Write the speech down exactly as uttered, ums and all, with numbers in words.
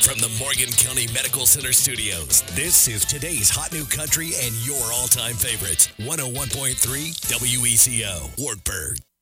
From the Morgan County Medical Center studios, this is today's hot new country and your all-time favorites. one oh one point three W E C O, Wartburg.